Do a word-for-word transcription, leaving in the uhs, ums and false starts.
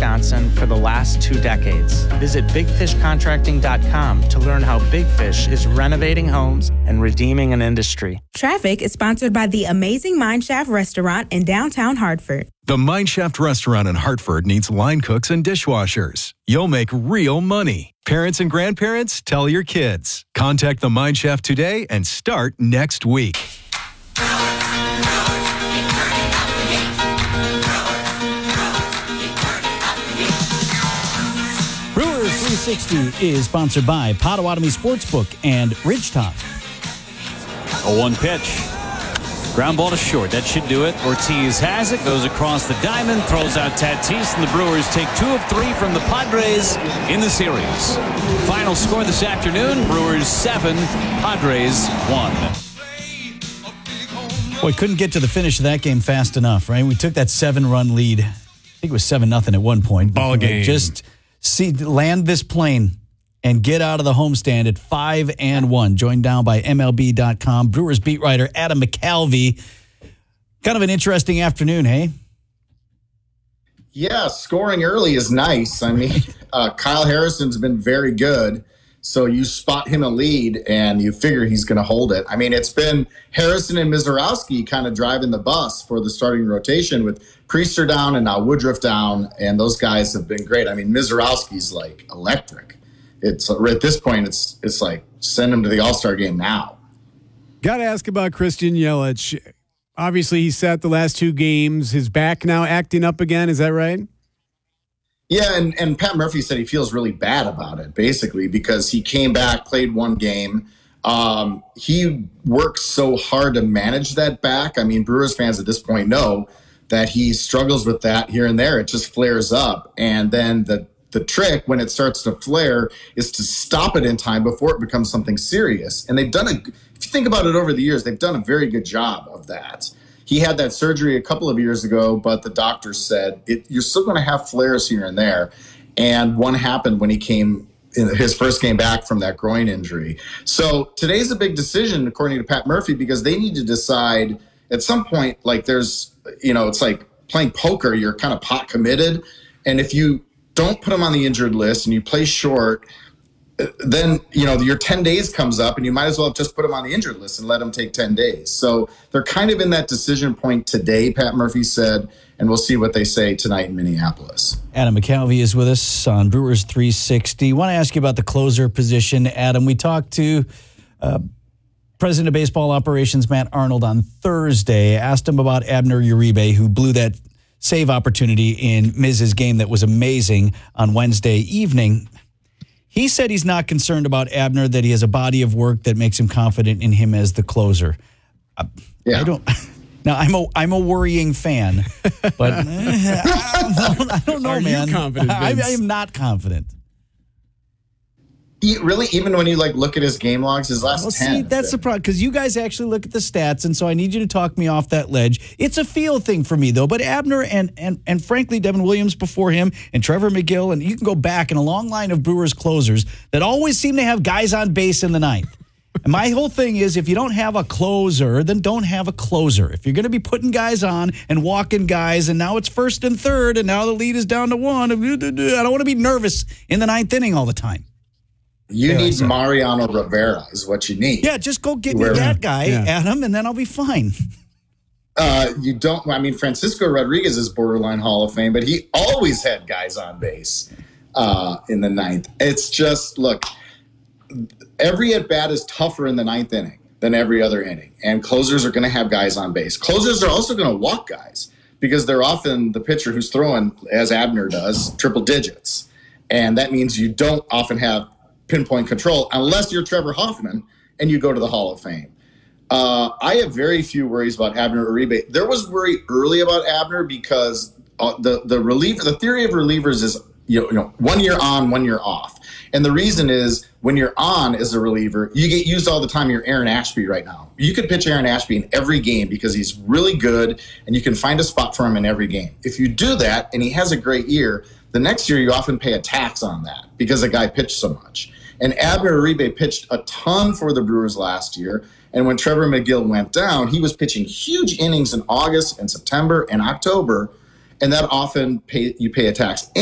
Wisconsin for the last two decades. Visit big fish contracting dot com to learn how Big Fish is renovating homes and redeeming an industry. Traffic is sponsored by the amazing Mineshaft Restaurant in downtown Hartford. The Mineshaft Restaurant in Hartford needs line cooks and dishwashers. You'll make real money. Parents and grandparents, tell your kids. Contact the Mineshaft today and start next week. Brewers three sixty is sponsored by Potawatomi Sportsbook and Ridgetop. A one pitch. Ground ball to short. That should do it. Ortiz has it. Goes across the diamond. Throws out Tatis. And the Brewers take two of three from the Padres in the series. Final score this afternoon. Brewers seven. Padres one. Boy, couldn't get to the finish of that game fast enough, right? We took that seven-run lead. I think it was seven nothing at one point. Ball game. Just see, land this plane and get out of the homestand at five and one. Joined down by M L B dot com. Brewers beat writer Adam McCalvy. Kind of an interesting afternoon, hey? Yeah, scoring early is nice. I mean, uh, Kyle Harrison's been very good. So you spot him a lead and you figure he's going to hold it. I mean, it's been Harrison and Mizorowski kind of driving the bus for the starting rotation with Priester down and now Woodruff down. And those guys have been great. I mean, Mizorowski's like electric. It's at this point, it's it's like send him to the All-Star game now. Got to ask about Christian Yelich. Obviously, he sat the last two games. His back now acting up again. Is that right? Yeah, and, and Pat Murphy said he feels really bad about it, basically, because he came back, played one game. Um, he works so hard to manage that back. I mean, Brewers fans at this point know that he struggles with that here and there. It just flares up. And then the The trick when it starts to flare is to stop it in time before it becomes something serious. And they've done a, if you think about it over the years, they've done a very good job of that. He had that surgery a couple of years ago, but the doctors said it, you're still going to have flares here and there. And one happened when he came in his first game back from that groin injury. So today's a big decision, according to Pat Murphy, because they need to decide at some point, like there's, you know, it's like playing poker, you're kind of pot committed. And if you don't put him on the injured list and you play short, then, you know, your ten days comes up and you might as well just put him on the injured list and let him take ten days. So they're kind of in that decision point today, Pat Murphy said, and we'll see what they say tonight in Minneapolis. Adam McCalvy is with us on Brewers three sixty. I want to ask you about the closer position, Adam. We talked to uh, President of Baseball Operations Matt Arnold on Thursday, asked him about Abner Uribe, who blew that save opportunity in Miz's game that was amazing on Wednesday evening. He said he's not concerned about Abner, that he has a body of work that makes him confident in him as the closer. Uh, yeah. I don't. Now I'm a I'm a worrying fan, but uh, I, don't, I don't know, Are man. You confident, I, I am not confident. He really, even when you like look at his game logs, his last well, ten. See, that's the problem, because you guys actually look at the stats, and so I need you to talk me off that ledge. It's a feel thing for me, though. But Abner and and and frankly, Devin Williams before him, and Trevor McGill, and you can go back in a long line of Brewers closers that always seem to have guys on base in the ninth. And my whole thing is, if you don't have a closer, then don't have a closer. If you're going to be putting guys on and walking guys, and now it's first and third, and now the lead is down to one, I don't want to be nervous in the ninth inning all the time. You yeah, need Mariano Rivera is what you need. Yeah, just go get me that guy, yeah. Adam, and then I'll be fine. Uh, you don't, I mean, Francisco Rodriguez is borderline Hall of Fame, but he always had guys on base uh, in the ninth. It's just, look, every at-bat is tougher in the ninth inning than every other inning, and closers are going to have guys on base. Closers are also going to walk guys because they're often the pitcher who's throwing, as Abner does, triple digits. And that means you don't often have pinpoint control unless you're Trevor Hoffman and you go to the Hall of Fame. Uh, I have very few worries about Abner Uribe. There was worry early about Abner because uh, the the reliever, the theory of relievers is you know, you know one year on, one year off, and the reason is when you're on as a reliever, you get used all the time. You're Aaron Ashby right now. You could pitch Aaron Ashby in every game because he's really good, and you can find a spot for him in every game. If you do that and he has a great year, the next year you often pay a tax on that because the guy pitched so much. And Abner Uribe pitched a ton for the Brewers last year. And when Trevor McGill went down, he was pitching huge innings in August and September and October. And that often pay, you pay a tax.